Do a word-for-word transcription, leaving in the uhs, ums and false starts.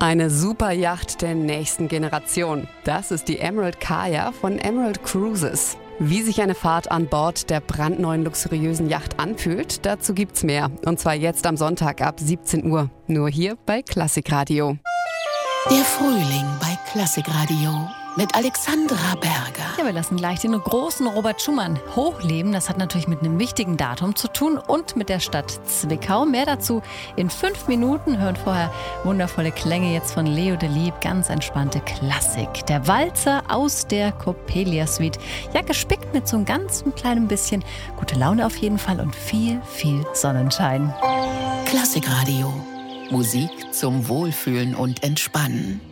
Eine Superyacht der nächsten Generation. Das ist die Emerald Kaya von Emerald Cruises. Wie sich eine Fahrt an Bord der brandneuen luxuriösen Yacht anfühlt, dazu gibt's mehr. Und zwar jetzt am Sonntag ab siebzehn Uhr. Nur hier bei Klassikradio. Der Frühling bei Klassikradio mit Alexandra Berger. Ja, wir lassen gleich den großen Robert Schumann hochleben. Das hat natürlich mit einem wichtigen Datum zu tun und mit der Stadt Zwickau. Mehr dazu in fünf Minuten. Hören vorher wundervolle Klänge jetzt von Leo Delibes. Ganz entspannte Klassik. Der Walzer aus der Coppelia Suite. Ja, gespickt mit so einem ganz kleinen bisschen gute Laune auf jeden Fall und viel, viel Sonnenschein. Klassikradio. Musik zum Wohlfühlen und Entspannen.